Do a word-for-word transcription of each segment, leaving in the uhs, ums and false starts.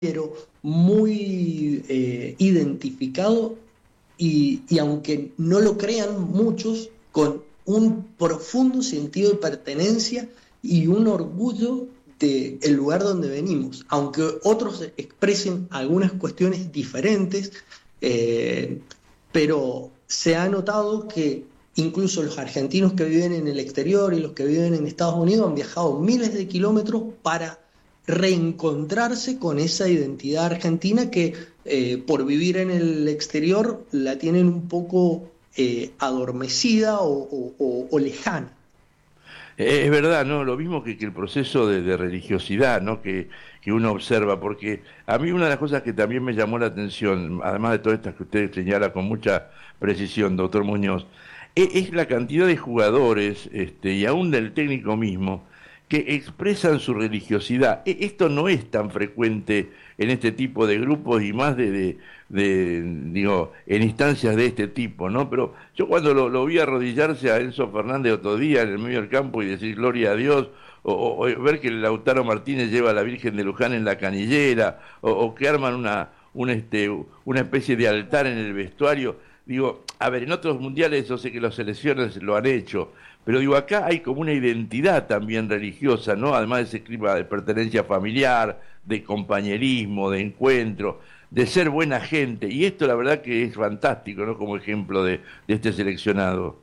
pero muy eh, identificado y, y aunque no lo crean muchos, con un profundo sentido de pertenencia y un orgullo del lugar donde venimos, aunque otros expresen algunas cuestiones diferentes, eh, pero se ha notado que incluso los argentinos que viven en el exterior y los que viven en Estados Unidos han viajado miles de kilómetros para reencontrarse con esa identidad argentina que eh, por vivir en el exterior la tienen un poco eh, adormecida o, o- o- o lejana. Eh, Es verdad, ¿no? Lo mismo que, que el proceso de, de religiosidad, ¿no? Que, que uno observa, porque a mí una de las cosas que también me llamó la atención, además de todas estas que usted señala con mucha precisión, doctor Muñoz, e- es la cantidad de jugadores, este, y aún del técnico mismo, que expresan su religiosidad. E- Esto no es tan frecuente en este tipo de grupos y más de, de, de, digo, en instancias de este tipo, ¿no? Pero yo cuando lo, lo vi arrodillarse a Enzo Fernández otro día en el medio del campo y decir gloria a Dios, o, o- o ver que Lautaro Martínez lleva a la Virgen de Luján en la canillera, o, o que arman una, un, este, una especie de altar en el vestuario, digo, a ver, en otros mundiales yo sé que las selecciones lo han hecho, pero digo, acá hay como una identidad también religiosa, ¿no? Además de ese clima de pertenencia familiar, de compañerismo, de encuentro, de ser buena gente. Y esto la verdad que es fantástico, ¿no? Como ejemplo de, de este seleccionado.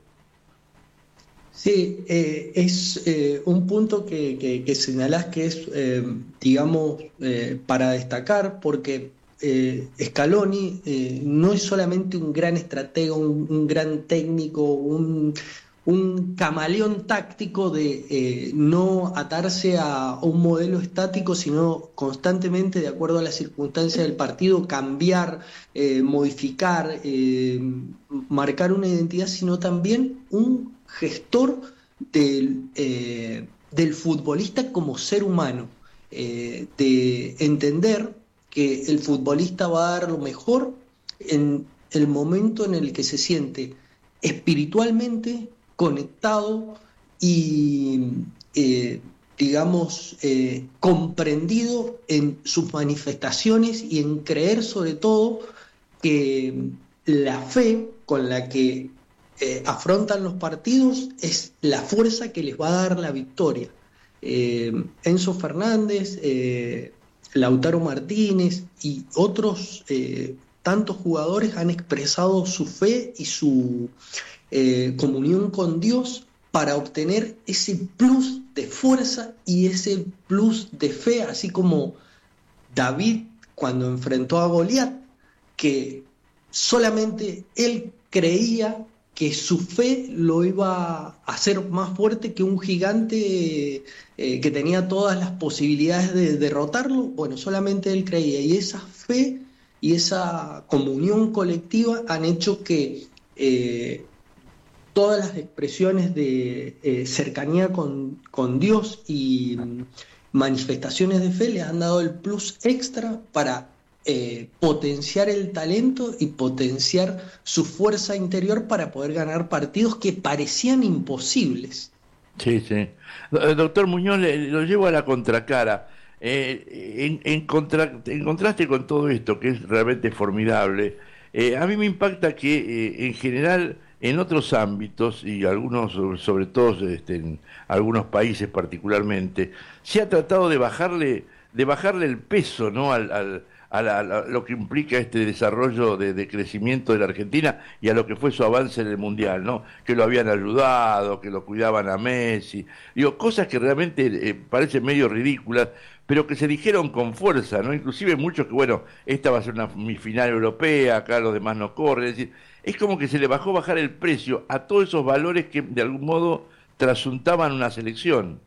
Sí, eh, es eh, un punto que, que, que señalás que es, eh, digamos, eh, para destacar, porque eh, Scaloni eh, no es solamente un gran estratega, un, un gran técnico, un, un camaleón táctico de eh, no atarse a un modelo estático, sino constantemente, de acuerdo a las circunstancias del partido, cambiar, eh, modificar, eh, marcar una identidad, sino también un gestor del, eh, del futbolista como ser humano, eh, de entender que el futbolista va a dar lo mejor en el momento en el que se siente espiritualmente conectado y, eh, digamos, eh, comprendido en sus manifestaciones y en creer sobre todo que la fe con la que eh, afrontan los partidos es la fuerza que les va a dar la victoria. Eh, Enzo Fernández, eh, Lautaro Martínez y otros eh, tantos jugadores han expresado su fe y su eh, comunión con Dios para obtener ese plus de fuerza y ese plus de fe, así como David cuando enfrentó a Goliat, que solamente él creía que su fe lo iba a hacer más fuerte que un gigante eh, que tenía todas las posibilidades de derrotarlo. Bueno, solamente él creía y esa fe y esa comunión colectiva han hecho que eh, todas las expresiones de eh, cercanía con, con Dios y mm, manifestaciones de fe le han dado el plus extra para eh, potenciar el talento y potenciar su fuerza interior para poder ganar partidos que parecían imposibles. Sí, sí. Do- eh, Doctor Muñoz, le- lo llevo a la contracara. Eh, en, en contra- en contraste con todo esto, que es realmente formidable, eh, a mí me impacta que eh, en general en otros ámbitos, y algunos, sobre sobre todo este, en algunos países particularmente, se ha tratado de bajarle, de bajarle el peso, ¿no? al, al- a, la- a la- lo que implica este desarrollo de, de crecimiento de la Argentina y a lo que fue su avance en el Mundial, ¿no? Que lo habían ayudado, que lo cuidaban a Messi, digo, cosas que realmente eh, parecen medio ridículas, pero que se dijeron con fuerza, ¿no? Inclusive muchos que, bueno, esta va a ser una semifinal europea, acá los demás no corren, es decir, es como que se le bajó bajar el precio a todos esos valores que de algún modo trasuntaban una selección.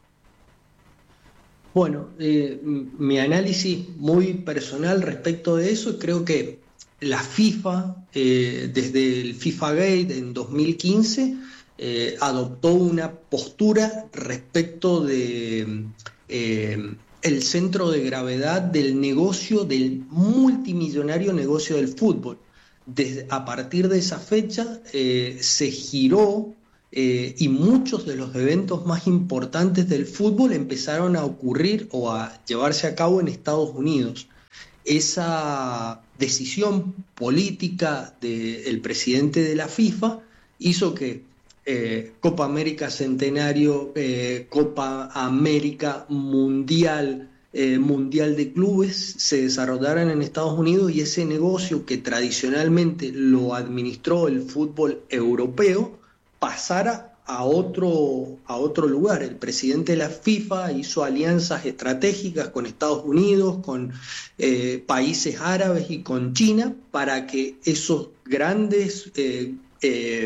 Bueno, eh, mi análisis muy personal respecto de eso, creo que la FIFA, eh, desde el FIFA Gate en dos mil quince, eh, adoptó una postura respecto de eh, el centro de gravedad del negocio, del multimillonario negocio del fútbol. Desde, a partir de esa fecha eh, se giró eh, y muchos de los eventos más importantes del fútbol empezaron a ocurrir o a llevarse a cabo en Estados Unidos. Esa decisión política del presidente de la FIFA hizo que eh, Copa América Centenario, eh, Copa América Mundial, eh, Mundial de Clubes se desarrollaran en Estados Unidos, y ese negocio que tradicionalmente lo administró el fútbol europeo pasara a otro, a otro lugar. El presidente de la FIFA hizo alianzas estratégicas con Estados Unidos, con eh, países árabes y con China, para que esos grandes eh, eh,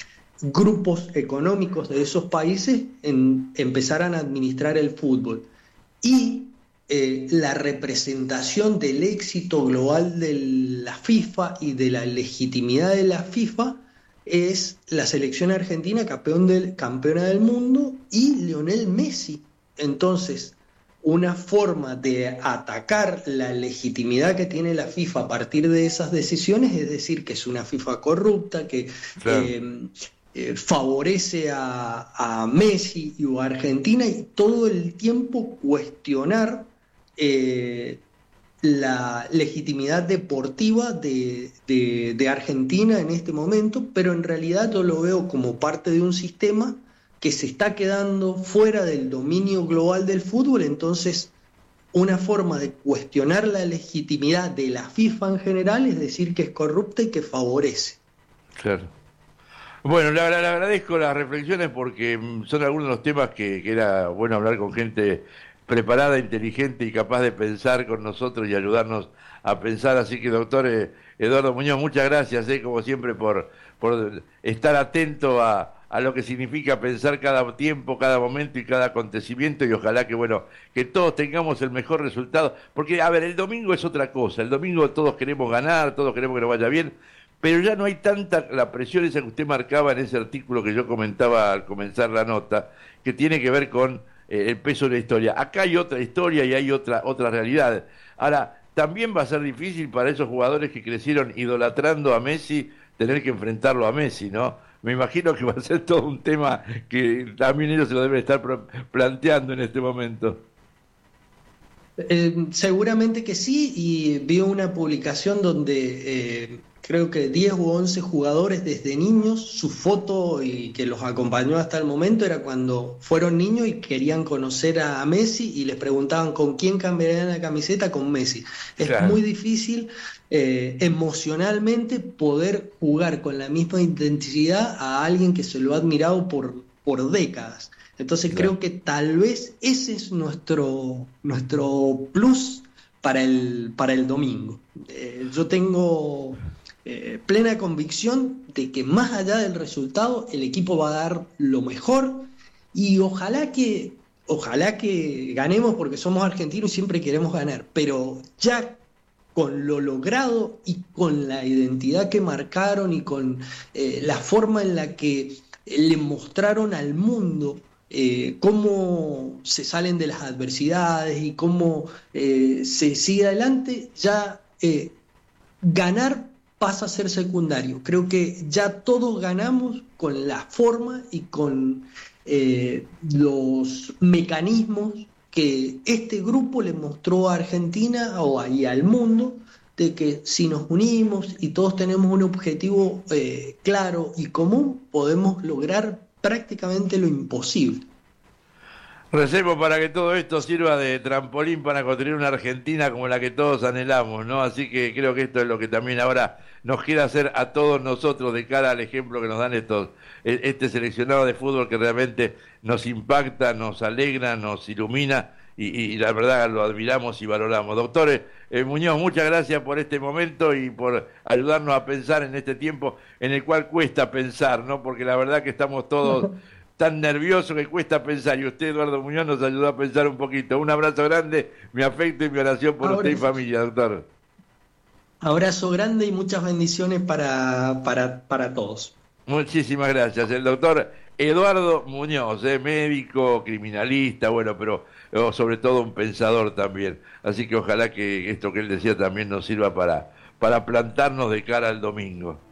grupos económicos de esos países en, empezaran a administrar el fútbol. Y eh, la representación del éxito global de la FIFA y de la legitimidad de la FIFA es la selección argentina campeón del, campeona del mundo, y Lionel Messi. Entonces, una forma de atacar la legitimidad que tiene la FIFA a partir de esas decisiones es decir que es una FIFA corrupta, que claro. eh, eh, favorece a, a Messi y a Argentina, y todo el tiempo cuestionar eh, la legitimidad deportiva de, de, de Argentina en este momento, pero en realidad yo lo veo como parte de un sistema que se está quedando fuera del dominio global del fútbol. Entonces, una forma de cuestionar la legitimidad de la FIFA en general es decir que es corrupta y que favorece. Claro. Bueno, le, le agradezco las reflexiones, porque son algunos de los temas que, que era bueno hablar con gente preparada, inteligente y capaz de pensar con nosotros y ayudarnos a pensar. Así que, doctor eh, Eduardo Muñoz, muchas gracias, eh, como siempre, por, por estar atento a, a lo que significa pensar cada tiempo, cada momento y cada acontecimiento, y ojalá que, bueno, que todos tengamos el mejor resultado. Porque, a ver, el domingo es otra cosa, el domingo todos queremos ganar, todos queremos que nos vaya bien, pero ya no hay tanta la presión esa que usted marcaba en ese artículo que yo comentaba al comenzar la nota, que tiene que ver con el peso de la historia. Acá hay otra historia y hay otra otra realidad. Ahora, también va a ser difícil para esos jugadores que crecieron idolatrando a Messi tener que enfrentarlo a Messi, ¿no? Me imagino que va a ser todo un tema que también ellos se lo deben estar planteando en este momento. Eh, seguramente que sí, y vi una publicación donde eh, creo que diez u once jugadores desde niños, su foto y que los acompañó hasta el momento era cuando fueron niños y querían conocer a Messi y les preguntaban con quién cambiarían la camiseta. Con Messi. Es claro. Muy difícil eh, emocionalmente poder jugar con la misma intensidad a alguien que se lo ha admirado por, por décadas. Entonces claro. Creo que tal vez ese es nuestro, nuestro plus para el, para el domingo. Eh, yo tengo eh, plena convicción de que más allá del resultado el equipo va a dar lo mejor, y ojalá que, ojalá que ganemos, porque somos argentinos y siempre queremos ganar, pero ya con lo logrado y con la identidad que marcaron y con eh, la forma en la que le mostraron al mundo Eh, cómo se salen de las adversidades y cómo eh, se sigue adelante, ya eh, ganar pasa a ser secundario. Creo que ya todos ganamos con la forma y con eh, los mecanismos que este grupo le mostró a Argentina o y al mundo, de que si nos unimos y todos tenemos un objetivo eh, claro y común, podemos lograr prácticamente lo imposible. Recemos para que todo esto sirva de trampolín para construir una Argentina como la que todos anhelamos, ¿no? Así que creo que esto es lo que también ahora nos quiere hacer a todos nosotros de cara al ejemplo que nos dan estos, este seleccionado de fútbol que realmente nos impacta, nos alegra, nos ilumina y, y la verdad lo admiramos y valoramos. Doctor eh, Muñoz, muchas gracias por este momento y por ayudarnos a pensar en este tiempo en el cual cuesta pensar, ¿no? Porque la verdad que estamos todos tan nerviosos que cuesta pensar, y usted, Eduardo Muñoz, nos ayudó a pensar un poquito. Un abrazo grande, mi afecto y mi oración por abrazo. Usted y familia, doctor. Abrazo grande y muchas bendiciones para, para, para todos. Muchísimas gracias. El doctor Eduardo Muñoz, eh, médico, criminalista, bueno, pero oh, sobre todo un pensador también. Así que ojalá que esto que él decía también nos sirva para, para plantarnos de cara al domingo.